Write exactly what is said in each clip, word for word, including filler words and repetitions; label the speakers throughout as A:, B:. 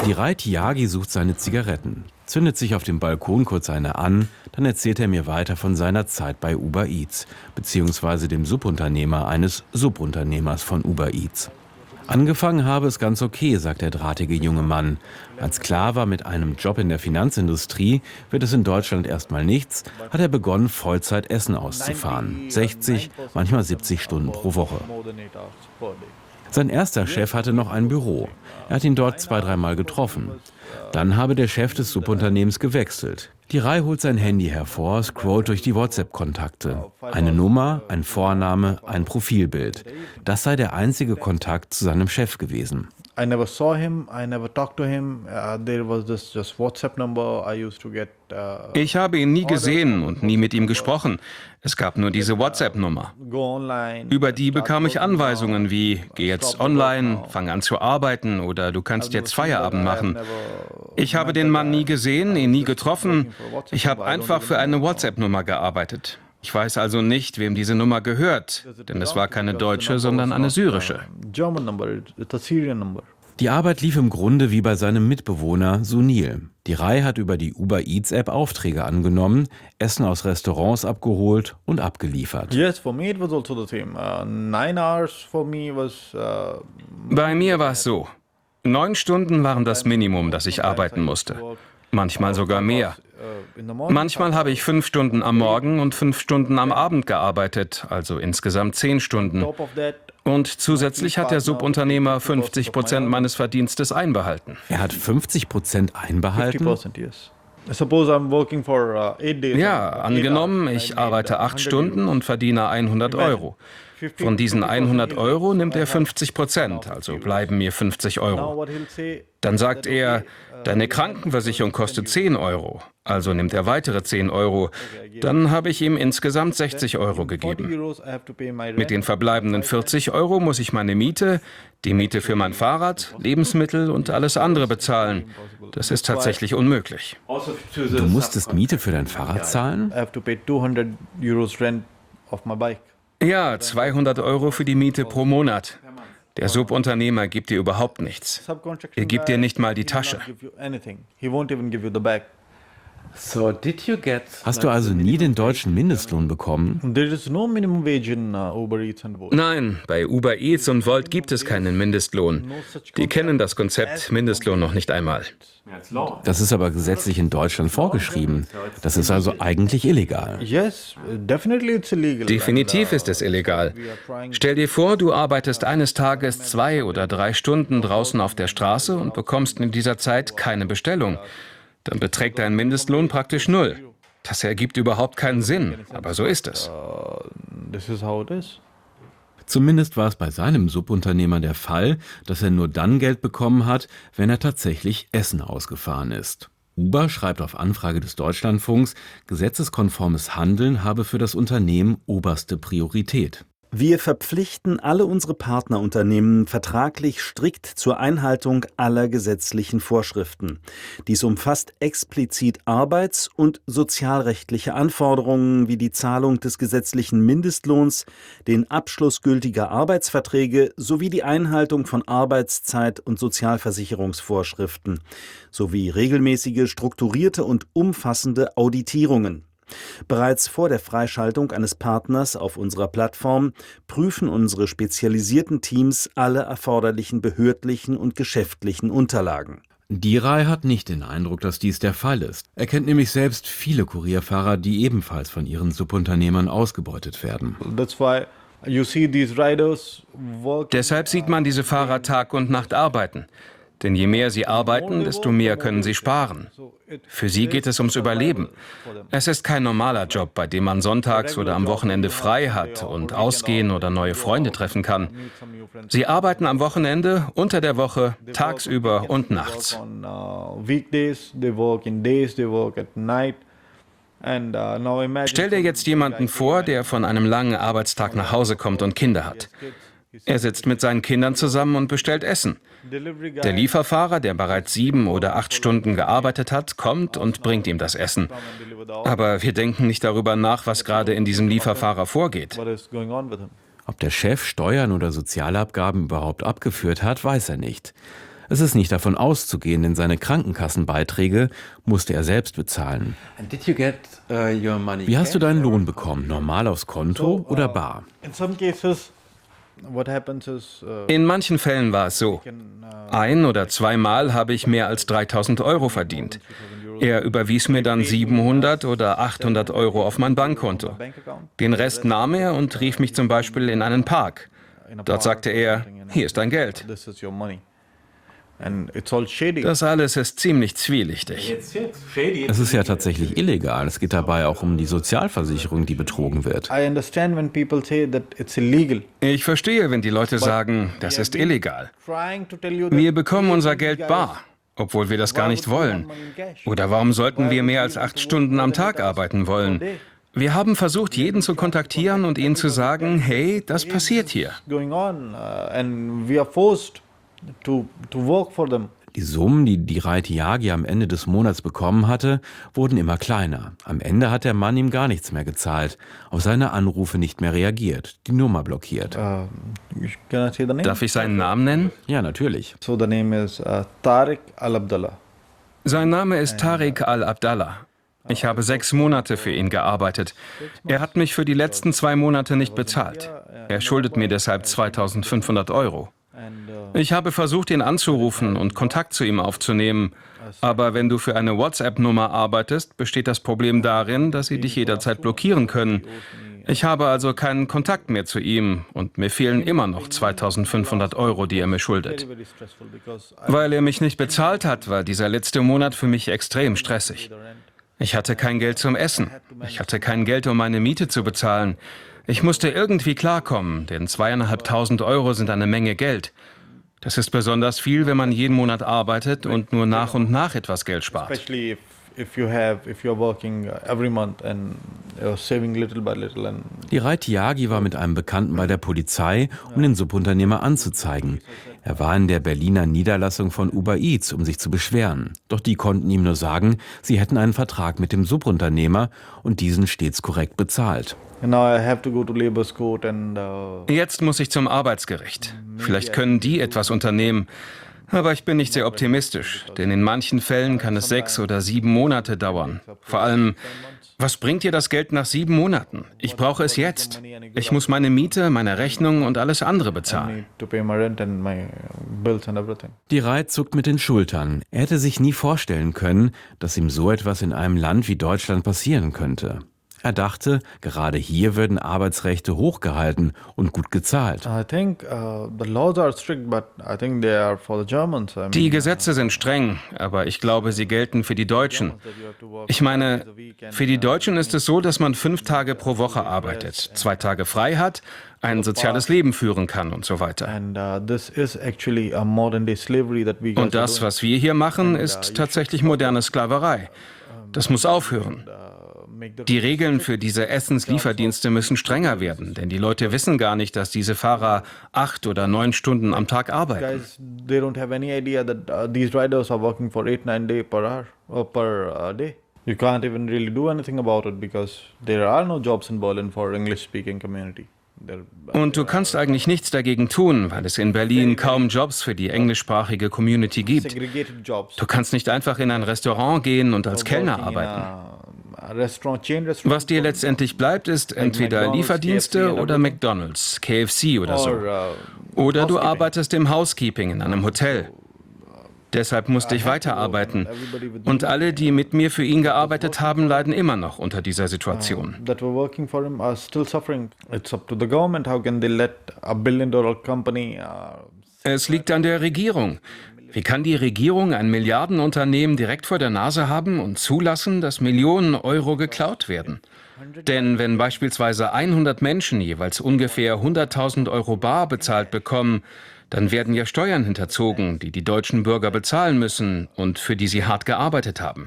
A: Dhiray Tyagi sucht seine Zigaretten, zündet sich auf dem Balkon kurz eine an, dann erzählt er mir weiter von seiner Zeit bei Uber Eats, beziehungsweise dem Subunternehmer eines Subunternehmers von Uber Eats. Angefangen habe es ganz okay, sagt der drahtige junge Mann. Als klar war, mit einem Job in der Finanzindustrie wird es in Deutschland erstmal nichts, hat er begonnen, Vollzeit Essen auszufahren. sechzig, manchmal siebzig Stunden pro Woche. Sein erster Chef hatte noch ein Büro. Er hat ihn dort zwei, dreimal getroffen. Dann habe der Chef des Subunternehmens gewechselt. Dhiray holt sein Handy hervor, scrollt durch die WhatsApp-Kontakte. Eine Nummer, ein Vorname, ein Profilbild. Das sei der einzige Kontakt zu seinem Chef gewesen.
B: I never saw him, I never talked to him. Uh, there was this just WhatsApp number I used to get. Uh,
C: ich habe ihn nie gesehen und nie mit ihm gesprochen. Es gab nur diese WhatsApp-Nummer. Über die bekam ich Anweisungen wie, geh jetzt online, fang an zu arbeiten oder du kannst jetzt Feierabend machen. Ich habe den Mann nie gesehen, ihn nie getroffen. Ich habe einfach für eine WhatsApp-Nummer gearbeitet. Ich weiß also nicht, wem diese Nummer gehört, denn es war keine deutsche, sondern eine syrische.
A: Die Arbeit lief im Grunde wie bei seinem Mitbewohner Sunil. Dhiray hat über die Uber Eats App Aufträge angenommen, Essen aus Restaurants abgeholt und abgeliefert.
C: Bei mir war es so. Neun Stunden waren das Minimum, das ich arbeiten musste. Manchmal sogar mehr. Manchmal habe ich fünf Stunden am Morgen und fünf Stunden am Abend gearbeitet, also insgesamt zehn Stunden. Und zusätzlich hat der Subunternehmer fünfzig Prozent meines Verdienstes einbehalten.
A: Er hat fünfzig Prozent einbehalten?
C: Ja, angenommen, ich arbeite acht Stunden und verdiene hundert Euro. Von diesen hundert Euro nimmt er fünfzig Prozent, also bleiben mir fünfzig Euro. Dann sagt er, deine Krankenversicherung kostet zehn Euro, also nimmt er weitere zehn Euro. Dann habe ich ihm insgesamt sechzig Euro gegeben. Mit den verbleibenden vierzig Euro muss ich meine Miete, die Miete für mein Fahrrad, Lebensmittel und alles andere bezahlen. Das ist tatsächlich unmöglich.
A: Du musstest Miete für dein Fahrrad zahlen?
C: Ja, zweihundert Euro für die Miete pro Monat. Der Subunternehmer gibt dir überhaupt nichts. Er gibt dir nicht mal die Tasche.
A: Hast du also nie den deutschen Mindestlohn bekommen?
C: Nein, bei Uber Eats und Wolt gibt es keinen Mindestlohn. Die kennen das Konzept Mindestlohn noch nicht einmal.
A: Das ist aber gesetzlich in Deutschland vorgeschrieben. Das ist also eigentlich illegal.
C: Definitiv ist es illegal. Stell dir vor, du arbeitest eines Tages zwei oder drei Stunden draußen auf der Straße und bekommst in dieser Zeit keine Bestellung. Dann beträgt dein Mindestlohn praktisch null. Das ergibt überhaupt keinen Sinn, aber so ist es.
A: Zumindest war es bei seinem Subunternehmer der Fall, dass er nur dann Geld bekommen hat, wenn er tatsächlich Essen ausgefahren ist. Uber schreibt auf Anfrage des Deutschlandfunks, gesetzeskonformes Handeln habe für das Unternehmen oberste Priorität.
D: Wir verpflichten alle unsere Partnerunternehmen vertraglich strikt zur Einhaltung aller gesetzlichen Vorschriften. Dies umfasst explizit arbeits- und sozialrechtliche Anforderungen wie die Zahlung des gesetzlichen Mindestlohns, den Abschluss gültiger Arbeitsverträge sowie die Einhaltung von Arbeitszeit- und Sozialversicherungsvorschriften sowie regelmäßige, strukturierte und umfassende Auditierungen. Bereits vor der Freischaltung eines Partners auf unserer Plattform prüfen unsere spezialisierten Teams alle erforderlichen behördlichen und geschäftlichen Unterlagen.
A: Dhiray hat nicht den Eindruck, dass dies der Fall ist. Er kennt nämlich selbst viele Kurierfahrer, die ebenfalls von ihren Subunternehmern ausgebeutet werden.
C: Deshalb sieht man diese Fahrer Tag und Nacht arbeiten. Denn je mehr sie arbeiten, desto mehr können sie sparen. Für sie geht es ums Überleben. Es ist kein normaler Job, bei dem man sonntags oder am Wochenende frei hat und ausgehen oder neue Freunde treffen kann. Sie arbeiten am Wochenende, unter der Woche, tagsüber und nachts. Stell dir jetzt jemanden vor, der von einem langen Arbeitstag nach Hause kommt und Kinder hat. Er sitzt mit seinen Kindern zusammen und bestellt Essen. Der Lieferfahrer, der bereits sieben oder acht Stunden gearbeitet hat, kommt und bringt ihm das Essen. Aber wir denken nicht darüber nach, was gerade in diesem Lieferfahrer vorgeht.
A: Ob der Chef Steuern oder Sozialabgaben überhaupt abgeführt hat, weiß er nicht. Es ist nicht davon auszugehen, denn seine Krankenkassenbeiträge musste er selbst bezahlen. Wie hast du deinen Lohn bekommen? Normal aufs Konto oder bar?
B: In some cases, what happens is, uh,
C: In manchen Fällen war es so. Ein- oder zweimal habe ich mehr als dreitausend Euro verdient. Er überwies mir dann siebenhundert oder achthundert Euro auf mein Bankkonto. Den Rest nahm er und rief mich zum Beispiel in einen Park. Dort sagte er, hier ist dein Geld.
B: this is your money. And it's all shady.
C: Das alles ist ziemlich zwielichtig.
A: Es ist ja tatsächlich illegal. Es geht dabei auch um die Sozialversicherung, die betrogen wird.
B: I understand when people say that it's illegal.
C: Ich verstehe, wenn die Leute sagen, das ist illegal.
B: Trying to tell you that
C: Wir bekommen unser Geld bar, obwohl wir das gar nicht wollen. Oder warum sollten wir mehr als acht Stunden am Tag arbeiten wollen? Wir haben versucht, jeden zu kontaktieren und ihnen zu sagen, hey, das passiert hier.
B: going on, uh, and we are forced to to work for them.
A: Die Summen, die die Raitiagi am Ende des Monats bekommen hatte, wurden immer kleiner. Am Ende hat der Mann ihm gar nichts mehr gezahlt, auf seine Anrufe nicht mehr reagiert, die Nummer blockiert.
B: Uh, can I say the name?
C: Darf ich seinen Namen nennen?
A: Ja, natürlich.
B: So the name is uh, Tariq Al-Abdallah.
C: Sein Name ist Tariq Al-Abdallah. Ich habe sechs Monate für ihn gearbeitet. Er hat mich für die letzten zwei Monate nicht bezahlt. Er schuldet mir deshalb zweitausendfünfhundert Euro. Ich habe versucht, ihn anzurufen und Kontakt zu ihm aufzunehmen. Aber wenn du für eine WhatsApp-Nummer arbeitest, besteht das Problem darin, dass sie dich jederzeit blockieren können. Ich habe also keinen Kontakt mehr zu ihm und mir fehlen immer noch zweitausendfünfhundert Euro, die er mir schuldet. Weil er mich nicht bezahlt hat, war dieser letzte Monat für mich extrem stressig. Ich hatte kein Geld zum Essen. Ich hatte kein Geld, um meine Miete zu bezahlen. Ich musste irgendwie klarkommen, denn zweieinhalbtausend Euro sind eine Menge Geld. Das ist besonders viel, wenn man jeden Monat arbeitet und nur nach und nach etwas Geld spart.
B: Especially if, if you have, if you're working every month and you're saving little by little. And
A: Die Raitiagi war mit einem Bekannten bei der Polizei, um den Subunternehmer anzuzeigen. Er war in der Berliner Niederlassung von Uber Eats, um sich zu beschweren. Doch die konnten ihm nur sagen, sie hätten einen Vertrag mit dem Subunternehmer und diesen stets korrekt bezahlt.
B: and now I have to go to Labour's Court and uh,
C: Jetzt muss ich zum Arbeitsgericht. Vielleicht können die etwas unternehmen. Aber ich bin nicht sehr optimistisch, denn in manchen Fällen kann es sechs oder sieben Monate dauern. Vor allem, was bringt dir das Geld nach sieben Monaten? Ich brauche es jetzt. Ich muss meine Miete, meine Rechnung und alles andere
B: I
C: bezahlen.
B: need to pay my rent and my bills and everything.
A: Die Reit zuckt mit den Schultern. Er hätte sich nie vorstellen können, dass ihm so etwas in einem Land wie Deutschland passieren könnte. Er dachte, gerade hier würden Arbeitsrechte hochgehalten und gut gezahlt.
B: I think uh, the laws are strict, but I think they are for the Germans. I mean,
C: Die Gesetze sind streng, aber ich glaube, sie gelten für die Deutschen. Ich meine, für die Deutschen ist es so, dass man fünf Tage pro Woche arbeitet, zwei Tage frei hat, ein soziales Leben führen kann und so weiter.
B: and uh, this is actually a modern day slavery that we guys
C: Und das,
B: are doing.
C: was wir hier machen, ist tatsächlich moderne Sklaverei. Das muss aufhören.
B: Make the
C: Die Regeln für diese Essenslieferdienste müssen strenger werden, denn die Leute wissen gar nicht, dass diese Fahrer acht oder neun Stunden am Tag arbeiten.
B: guys, they don't have any idea that uh, these riders are working for eight nine day per hour or per uh, day. You can't even really do anything about it because there are no jobs in Berlin for English speaking community. There,
C: Und du kannst eigentlich nichts dagegen tun, weil es in Berlin kaum Jobs für die englischsprachige Community gibt.
B: segregated jobs.
C: Du kannst nicht einfach in ein Restaurant gehen und als Kellner
B: Working in
C: arbeiten.
B: a- a restaurant, chain restaurant
C: Was dir letztendlich bleibt, ist entweder Lieferdienste oder McDonald's, K F C oder so.
B: or, uh,
C: Oder du
B: housekeeping.
C: arbeitest im Housekeeping in einem Hotel. Deshalb musste ich weiterarbeiten. Und alle, die mit mir für ihn gearbeitet haben, leiden immer noch unter dieser Situation.
B: that were working for him are still suffering. It's up to the government. How can they let a billion dollar company uh,
C: Es liegt an der Regierung. Wie kann die Regierung ein Milliardenunternehmen direkt vor der Nase haben und zulassen, dass Millionen Euro geklaut werden? Denn wenn beispielsweise hundert Menschen jeweils ungefähr hunderttausend Euro bar bezahlt bekommen, dann werden ja Steuern hinterzogen, die die deutschen Bürger bezahlen müssen und für die sie hart gearbeitet haben.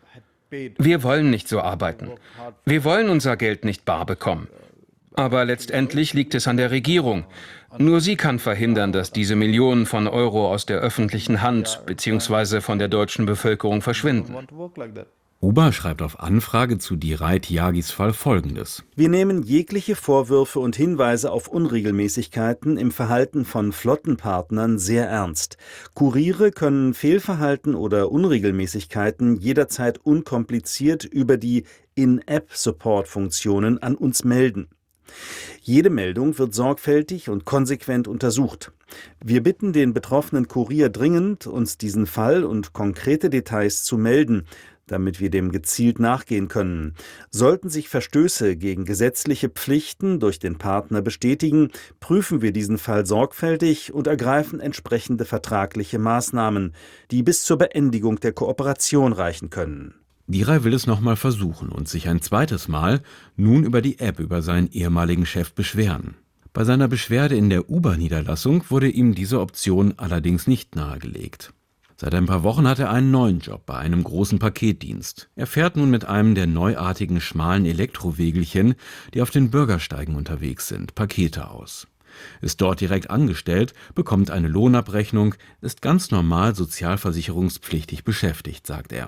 C: Wir wollen nicht so arbeiten. Wir wollen unser Geld nicht bar bekommen. Aber letztendlich liegt es an der Regierung. Nur sie kann verhindern, dass diese Millionen von Euro aus der öffentlichen Hand bzw. von der deutschen Bevölkerung verschwinden.
B: want to work like that?
A: Uber schreibt auf Anfrage zu Dhiray Tyagis Fall Folgendes.
D: Wir nehmen jegliche Vorwürfe und Hinweise auf Unregelmäßigkeiten im Verhalten von Flottenpartnern sehr ernst. Kuriere können Fehlverhalten oder Unregelmäßigkeiten jederzeit unkompliziert über die In-App-Support-Funktionen an uns melden. Jede Meldung wird sorgfältig und konsequent untersucht. Wir bitten den betroffenen Kurier dringend, uns diesen Fall und konkrete Details zu melden, damit wir dem gezielt nachgehen können. Sollten sich Verstöße gegen gesetzliche Pflichten durch den Partner bestätigen, prüfen wir diesen Fall sorgfältig und ergreifen entsprechende vertragliche Maßnahmen, die bis zur Beendigung der Kooperation reichen können.
A: Dhiray will es nochmal versuchen und sich ein zweites Mal nun über die App über seinen ehemaligen Chef beschweren. Bei seiner Beschwerde in der Uber-Niederlassung wurde ihm diese Option allerdings nicht nahegelegt. Seit ein paar Wochen hat er einen neuen Job bei einem großen Paketdienst. Er fährt nun mit einem der neuartigen schmalen Elektrowegelchen, die auf den Bürgersteigen unterwegs sind, Pakete aus. Ist dort direkt angestellt, bekommt eine Lohnabrechnung, ist ganz normal sozialversicherungspflichtig beschäftigt, sagt er.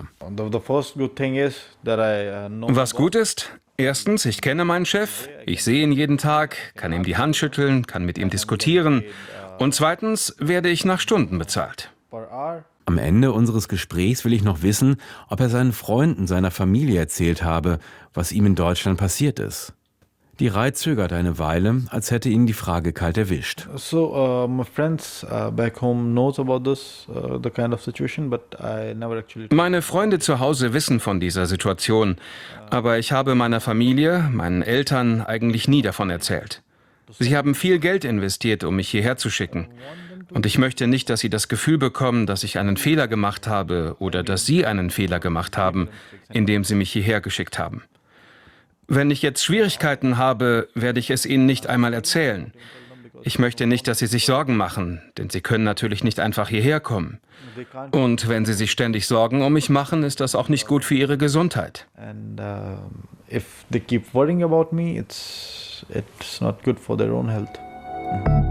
C: Was gut ist? Erstens, ich kenne meinen Chef, ich sehe ihn jeden Tag, kann ihm die Hand schütteln, kann mit ihm diskutieren. Und zweitens werde ich nach Stunden bezahlt.
A: Am Ende unseres Gesprächs will ich noch wissen, ob er seinen Freunden, seiner Familie erzählt habe, was ihm in Deutschland passiert ist. Dhiray zögert eine Weile, als hätte ihn die Frage kalt erwischt.
B: So, uh, my friends uh, back home knows about this, uh, the kind of situation, but I never actually.
C: Meine Freunde zu Hause wissen von dieser Situation, aber ich habe meiner Familie, meinen Eltern eigentlich nie davon erzählt. Sie haben viel Geld investiert, um mich hierher zu schicken. Und ich möchte nicht, dass Sie das Gefühl bekommen, dass ich einen Fehler gemacht habe oder dass Sie einen Fehler gemacht haben, indem Sie mich hierher geschickt haben. Wenn ich jetzt Schwierigkeiten habe, werde ich es Ihnen nicht einmal erzählen. Ich möchte nicht, dass Sie sich Sorgen machen, denn Sie können natürlich nicht einfach hierher kommen. Und wenn Sie sich ständig Sorgen um mich machen, ist das auch nicht gut für Ihre Gesundheit.
B: And uh, if they keep worrying about me, it's it's not good for their own health. Mhm.